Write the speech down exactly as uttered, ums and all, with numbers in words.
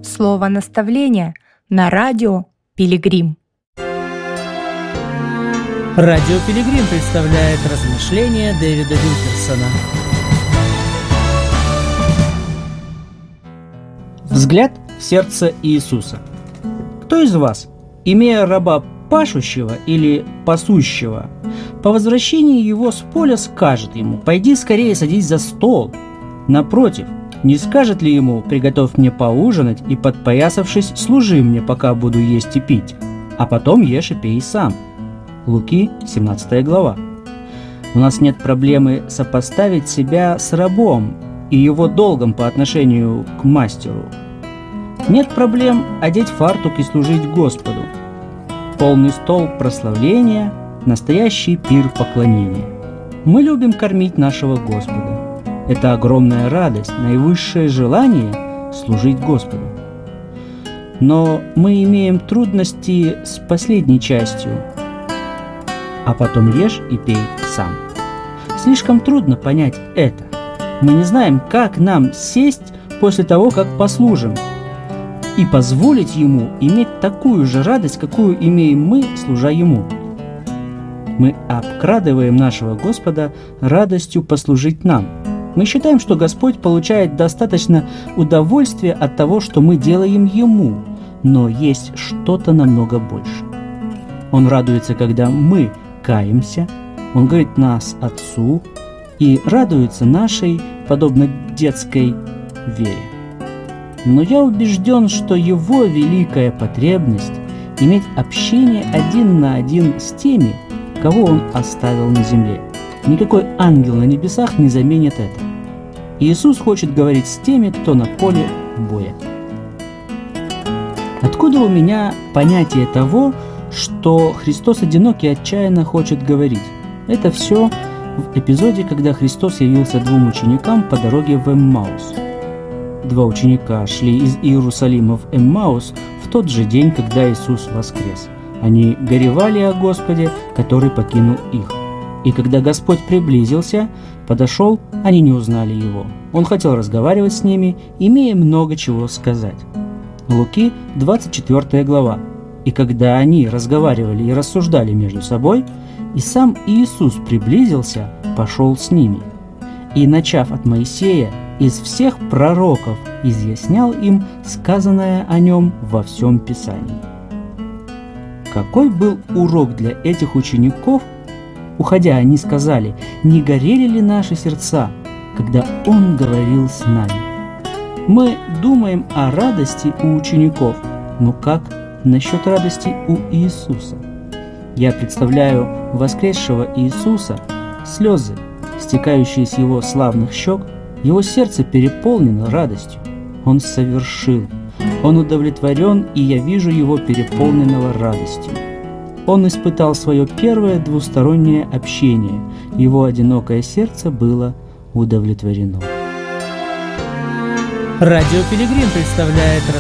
Слово наставления на радио Пилигрим. Радио Пилигрим представляет размышления Дэвида Вилкерсона. Взгляд в сердце Иисуса. Кто из вас, имея раба пашущего или пасущего, по возвращении его с поля скажет ему: «Пойди скорее садись за стол»? Напротив, не скажет ли ему: «Приготовь мне поужинать и, подпоясавшись, служи мне, пока буду есть и пить, а потом ешь и пей сам»? Луки, семнадцатая глава. У нас нет проблемы сопоставить себя с рабом и его долгом по отношению к мастеру. Нет проблем одеть фартук и служить Господу. Полный стол прославления, настоящий пир поклонения. Мы любим кормить нашего Господа. Это огромная радость, наивысшее желание служить Господу. Но мы имеем трудности с последней частью. А потом ешь и пей сам. Слишком трудно понять это. Мы не знаем, как нам сесть после того, как послужим, и позволить Ему иметь такую же радость, какую имеем мы, служа Ему. Мы обкрадываем нашего Господа радостью послужить нам. Мы считаем, что Господь получает достаточно удовольствия от того, что мы делаем Ему, но есть что-то намного больше. Он радуется, когда мы каемся, Он говорит нас Отцу и радуется нашей, подобно детской, вере. Но я убежден, что Его великая потребность иметь общение один на один с теми, кого Он оставил на земле. Никакой ангел на небесах не заменит это. Иисус хочет говорить с теми, кто на поле боя. Откуда у меня понятие того, что Христос одинок и отчаянно хочет говорить? Это все в эпизоде, когда Христос явился двум ученикам по дороге в Эммаус. Два ученика шли из Иерусалима в Эммаус в тот же день, когда Иисус воскрес. Они горевали о Господе, который покинул их. И когда Господь приблизился, подошел, они не узнали Его. Он хотел разговаривать с ними, имея много чего сказать. Луки, двадцать четвёртая глава. И когда они разговаривали и рассуждали между собой, и сам Иисус приблизился, пошел с ними. И, начав от Моисея, из всех пророков изъяснял им сказанное о нем во всем Писании. Какой был урок для этих учеников? Уходя, они сказали: «Не горели ли наши сердца, когда Он говорил с нами?» Мы думаем о радости у учеников, но как насчет радости у Иисуса? Я представляю воскресшего Иисуса, слезы, стекающие с Его славных щек. Его сердце переполнено радостью. Он совершил. Он удовлетворен, и я вижу Его переполненного радостью. Он испытал свое первое двустороннее общение. Его одинокое сердце было удовлетворено. Радио Пилигрим представляет